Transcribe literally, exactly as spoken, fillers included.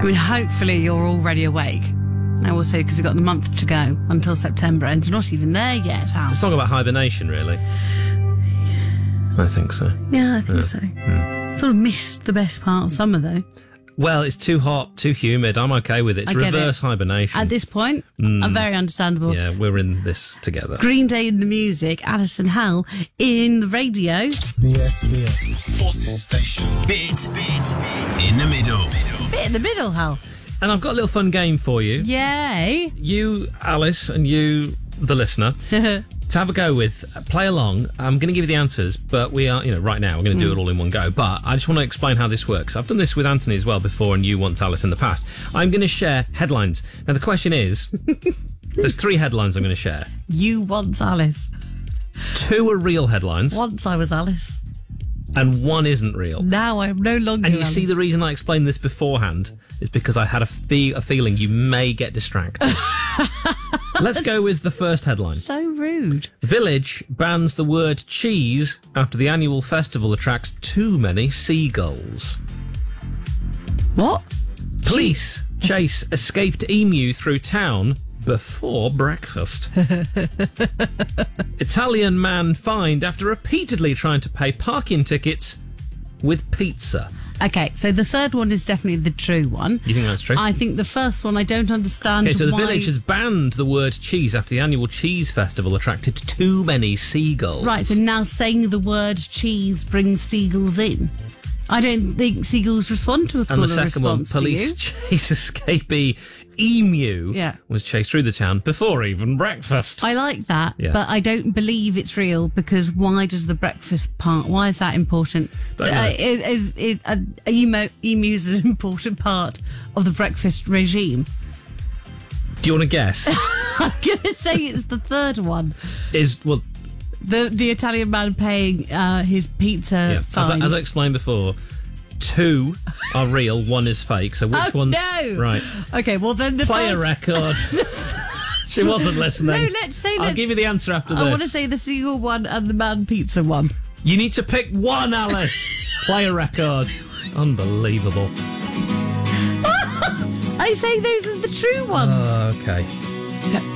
I mean, hopefully you're already awake. I will say, because we've got the month to go until September ends. We're not even there yet, Hal. It's a song about hibernation, really. I think so. Yeah, I think Yeah. so. Mm. Sort of missed the best part of summer, though. Well, it's too hot, too humid. I'm okay with it. It's I get reverse it. hibernation. At this point, Mm. are very understandable. Yeah, we're in this together. Green Day in the music, Alice and Hal in the radio. B F B S Forces Station. Bit, bit, bit in the middle. Bit in the middle, Hal. And I've got a little fun game for you. Yay. You, Alice, and you, the listener, to have a go with. Play along. I'm going to give you the answers, but we are, you know, right now, we're going to do Mm. it all in one go. But I just want to explain how this works. I've done this with Anthony as well before, and you once, Alice, in the past. I'm going to share headlines. Now, the question is, there's three headlines I'm going to share. You once Alice. Two are real headlines, Once I was Alice. and one isn't real. Now I'm no longer And you Alice. see, the reason I explained this beforehand is because I had a, fe- a feeling you may get distracted. Let's go with the first headline. So rude. Village bans the word cheese after the annual festival attracts too many seagulls. What? Police chase escaped emu through town before breakfast. Italian man fined after repeatedly trying to pay parking tickets with pizza. Okay, so the third one is definitely the true one. You think that's true? I think the first one I don't understand. Okay, so the why... village has banned the word cheese after the annual cheese festival attracted too many seagulls. Right, so now saying the word cheese brings seagulls in. I don't think seagulls respond to a call And or the second one, response to police you. chase escapee emu Yeah. was chased through the town before even breakfast. I like that, Yeah. but I don't believe it's real because why does the breakfast part, why is that important? Don't know. Uh, is, is, is, uh, emu, emus an important part of the breakfast regime? Do you want to guess? I'm going to say it's the third one. Is well, The the Italian man paying uh, his pizza yeah. As I, fines. as I explained before, two are real, one is fake. So which Oh, one's no. right? Okay, well then the Play first... a record. She wasn't listening. No, let's say I'll let's- give you the answer after this. I want to say the seagull one and the man pizza one. You need to pick one, Alice. Play a record. Unbelievable. I say those are the true ones. Okay.